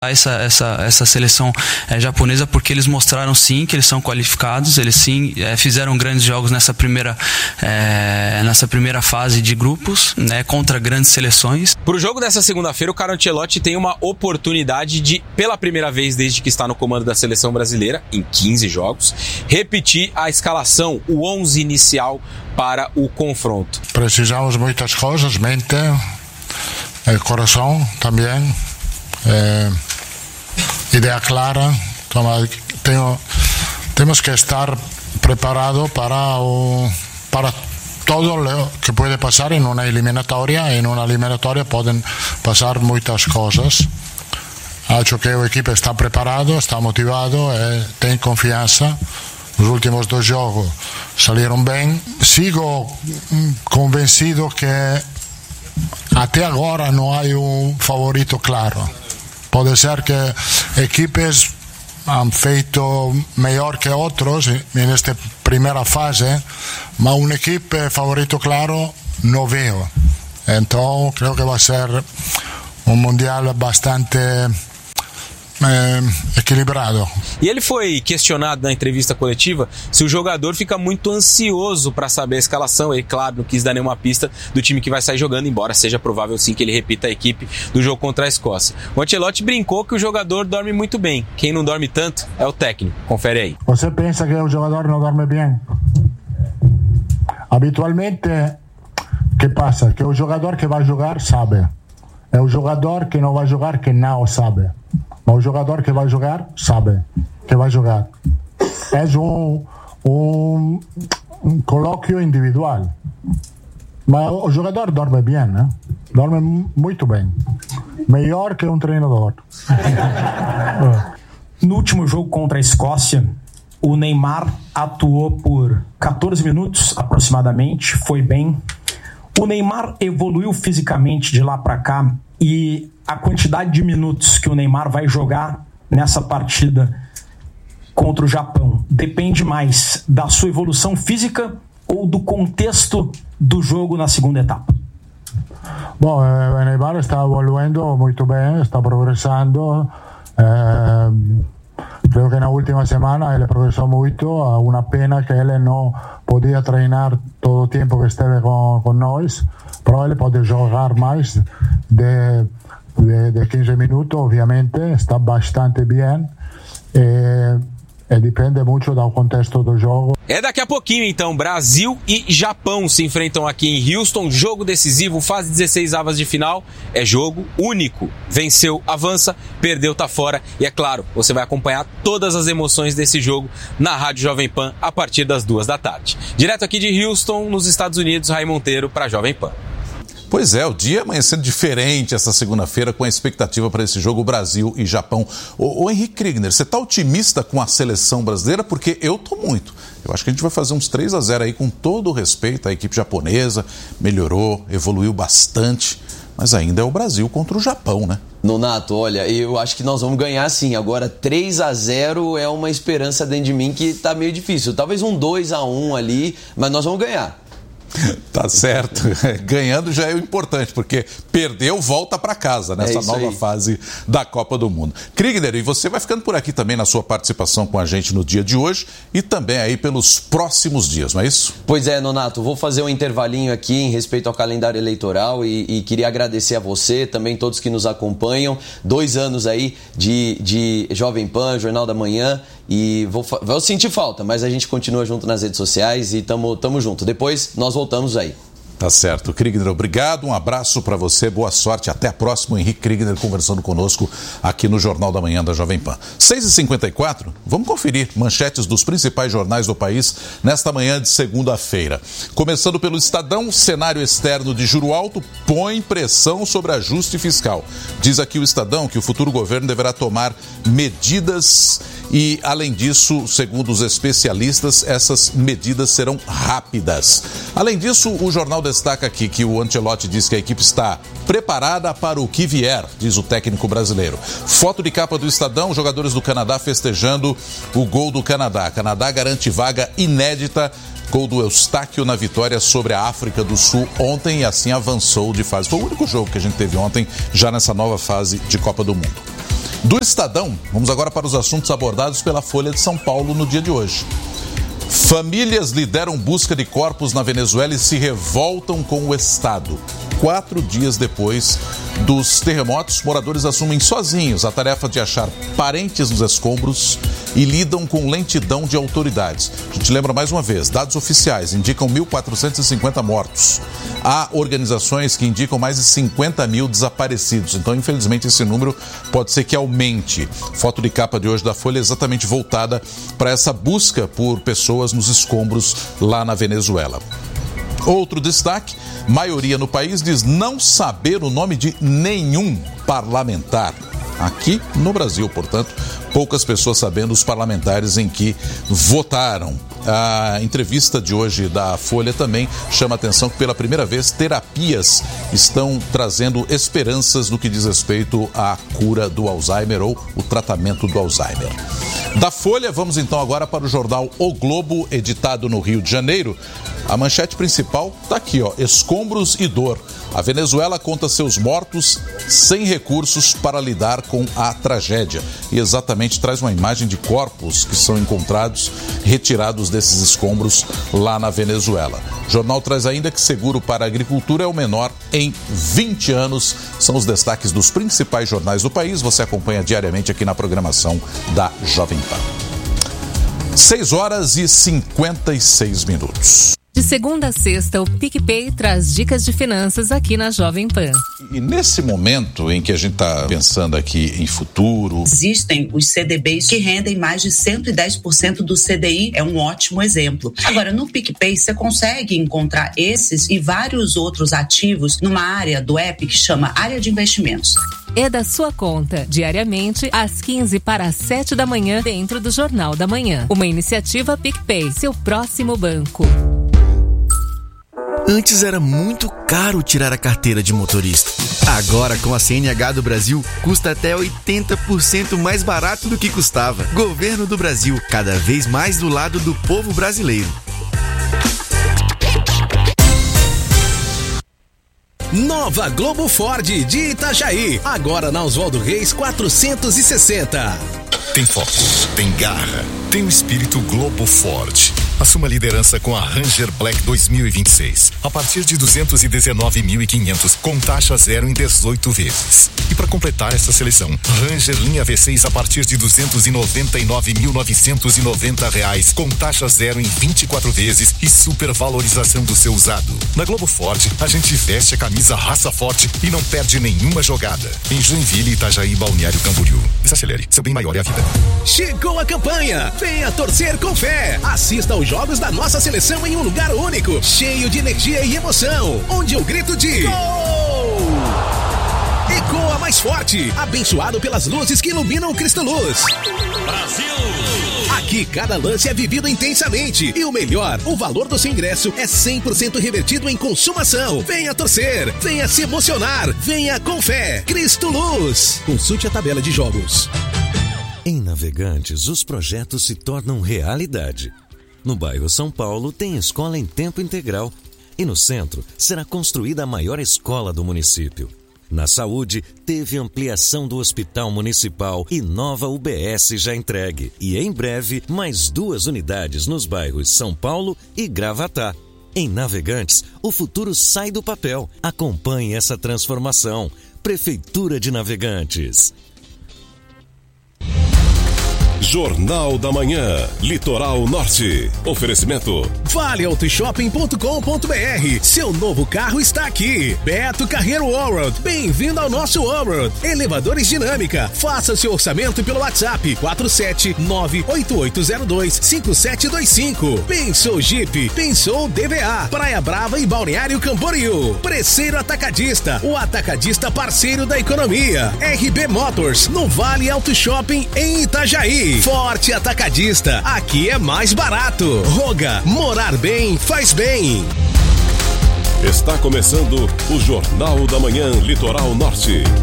essa seleção japonesa, porque eles mostraram sim que eles são qualificados, eles sim fizeram grandes jogos nessa primeira fase de grupos, né, contra grandes seleções. Para o jogo dessa segunda-feira, o Carlo Ancelotti tem uma oportunidade de, pela primeira vez desde que está no comando da seleção brasileira, em 15 jogos, repetir a escalação, o 11 inicial para o confronto. Precisamos muitas coisas, mente, coração também. Idea clara, tenemos que estar preparados para todo lo que puede pasar en una eliminatoria. En una eliminatoria pueden pasar muchas cosas. Acho que el equipo está preparado, está motivado, tiene confianza. Los últimos 2 jogos salieron bien. Sigo convencido que até agora não há um favorito claro. Pode ser que equipes han feito melhor que outros nesta primeira fase, mas um equipe favorito claro não vejo. Então, creio que vai ser um mundial bastante equilibrado. E ele foi questionado na entrevista coletiva se o jogador fica muito ansioso para saber a escalação. Ele, claro, não quis dar nenhuma pista do time que vai sair jogando, embora seja provável sim que ele repita a equipe do jogo contra a Escócia. O Ancelotti brincou que o jogador dorme muito bem. Quem não dorme tanto é o técnico. Confere aí. Você pensa que o jogador não dorme bem? Habitualmente, o que passa? Que o jogador que vai jogar sabe. É o jogador que não vai jogar que não sabe. Mas o jogador que vai jogar sabe que vai jogar. É um colóquio individual. Mas o jogador dorme bem, né? Dorme muito bem. Melhor que um treinador. No último jogo contra a Escócia, o Neymar atuou por 14 minutos aproximadamente, foi bem. O Neymar evoluiu fisicamente de lá para cá e a quantidade de minutos que o Neymar vai jogar nessa partida contra o Japão depende mais da sua evolução física ou do contexto do jogo na segunda etapa? Bom, o Neymar está evoluindo muito bem, está progressando. Creio que na última semana ele progressou muito. Uma pena que ele não podia treinar todo o tempo que esteve com nós, mas ele pode jogar mais de 15 minutos, obviamente. Está bastante bem. Depende muito do contexto do jogo. É daqui a pouquinho, então. Brasil e Japão se enfrentam aqui em Houston. Jogo decisivo, fase 16 avas de final. É jogo único. Venceu, avança, perdeu, tá fora. E é claro, você vai acompanhar todas as emoções desse jogo na Rádio Jovem Pan a partir das 14h. Direto aqui de Houston, nos Estados Unidos, Ray Monteiro para Jovem Pan. Pois é, o dia amanhecendo diferente essa segunda-feira com a expectativa para esse jogo Brasil e Japão. Ô Henrique Kriegner, você está otimista com a seleção brasileira? Porque eu estou muito. Eu acho que a gente vai fazer uns 3-0 aí com todo o respeito. A equipe japonesa melhorou, evoluiu bastante, mas ainda é o Brasil contra o Japão, né? Nonato, olha, eu acho que nós vamos ganhar sim. Agora 3-0 é uma esperança dentro de mim que está meio difícil. Talvez um 2-1 ali, mas nós vamos ganhar. Tá certo, ganhando já é o importante, porque perdeu, volta para casa nessa nova fase da Copa do Mundo. Kriegner, e você vai ficando por aqui também na sua participação com a gente no dia de hoje e também aí pelos próximos dias, não é isso? Pois é, Nonato, vou fazer um intervalinho aqui em respeito ao calendário eleitoral e queria agradecer a você, também todos que nos acompanham, 2 anos aí de Jovem Pan, Jornal da Manhã, e vou sentir falta, mas a gente continua junto nas redes sociais e tamo junto. Depois nós voltamos aí. Tá certo. Kriegner, obrigado, um abraço para você, boa sorte, até a próxima. Henrique Kriegner conversando conosco aqui no Jornal da Manhã da Jovem Pan. 6h54, vamos conferir manchetes dos principais jornais do país nesta manhã de segunda-feira. Começando pelo Estadão, cenário externo de juro alto põe pressão sobre ajuste fiscal. Diz aqui o Estadão que o futuro governo deverá tomar medidas e, além disso, segundo os especialistas, essas medidas serão rápidas. Além disso, o jornal destaca aqui que o Ancelotti diz que a equipe está preparada para o que vier, diz o técnico brasileiro. Foto de capa do Estadão, jogadores do Canadá festejando o gol do Canadá. Canadá garante vaga inédita, gol do Eustáquio na vitória sobre a África do Sul ontem e assim avançou de fase. Foi o único jogo que a gente teve ontem, já nessa nova fase de Copa do Mundo. Do Estadão, vamos agora para os assuntos abordados pela Folha de São Paulo no dia de hoje. Famílias lideram busca de corpos na Venezuela e se revoltam com o Estado. 4 dias depois dos terremotos, moradores assumem sozinhos a tarefa de achar parentes nos escombros e lidam com lentidão de autoridades. A gente lembra mais uma vez, dados oficiais indicam 1.450 mortos. Há organizações que indicam mais de 50 mil desaparecidos. Então, infelizmente, esse número pode ser que aumente. Foto de capa de hoje da Folha é exatamente voltada para essa busca por pessoas nos escombros lá na Venezuela. Outro destaque, maioria no país diz não saber o nome de nenhum parlamentar. Aqui no Brasil, portanto, poucas pessoas sabendo os parlamentares em que votaram. A entrevista de hoje da Folha também chama a atenção que pela primeira vez terapias estão trazendo esperanças no que diz respeito à cura do Alzheimer ou o tratamento do Alzheimer. Da Folha, vamos então agora para o jornal O Globo, editado no Rio de Janeiro. A manchete principal está aqui, ó, escombros e dor. A Venezuela conta seus mortos sem recursos para lidar com a tragédia. E exatamente traz uma imagem de corpos que são encontrados, retirados desses escombros lá na Venezuela. O jornal traz ainda que seguro para a agricultura é o menor em 20 anos. São os destaques dos principais jornais do país. Você acompanha diariamente aqui na programação da Jovem Pan. 6h56. De segunda a sexta, o PicPay traz dicas de finanças aqui na Jovem Pan. E nesse momento em que a gente está pensando aqui em futuro... Existem os CDBs que rendem mais de 110% do CDI, é um ótimo exemplo. Agora, no PicPay, você consegue encontrar esses e vários outros ativos numa área do app que chama Área de Investimentos. É da sua conta, diariamente, às 15 para as 7 da manhã, dentro do Jornal da Manhã. Uma iniciativa PicPay, seu próximo banco. Antes era muito caro tirar a carteira de motorista. Agora, com a CNH do Brasil, custa até 80% mais barato do que custava. Governo do Brasil, cada vez mais do lado do povo brasileiro. Nova Globo Ford de Itajaí, agora na Oswaldo Reis 460. Tem foco, tem garra, tem o espírito Globo Ford. Assuma a liderança com a Ranger Black 2026. A partir de 219.500, com taxa zero em 18 vezes. E para completar essa seleção, Ranger linha V6 a partir de R$299.990, com taxa zero em 24 vezes e supervalorização do seu usado. Na Globo Ford, a gente veste a camisa raça forte e não perde nenhuma jogada. Em Joinville, Itajaí, Balneário Camboriú. Desacelere, seu bem maior é a vida. Chegou a campanha! Venha torcer com fé! Assista aos jogos da nossa seleção em um lugar único, cheio de energia e emoção, onde o grito de gol ecoa mais forte, abençoado pelas luzes que iluminam o Cristo Luz. Brasil! Aqui cada lance é vivido intensamente e o melhor, o valor do seu ingresso é 100% revertido em consumação. Venha torcer, venha se emocionar, venha com fé. Cristo Luz. Consulte a tabela de jogos. Em Navegantes, os projetos se tornam realidade. No bairro São Paulo tem escola em tempo integral e no centro será construída a maior escola do município. Na saúde, teve ampliação do Hospital Municipal e nova UBS já entregue. E em breve, mais 2 unidades nos bairros São Paulo e Gravatá. Em Navegantes, o futuro sai do papel. Acompanhe essa transformação. Prefeitura de Navegantes. Jornal da Manhã, Litoral Norte. Oferecimento valeautoshopping.com.br. Seu novo carro está aqui. Beto Carreiro Allroad. Bem-vindo ao nosso Allroad. Elevadores Dinâmica. Faça seu orçamento pelo WhatsApp 47988025725. Pensou Jeep, pensou DVA. Praia Brava e Balneário Camboriú. Preceiro Atacadista, o atacadista parceiro da economia. RB Motors, no Vale Auto Shopping em Itajaí. Forte Atacadista, aqui é mais barato. Roga, morar bem faz bem. Está começando o Jornal da Manhã, Litoral Norte.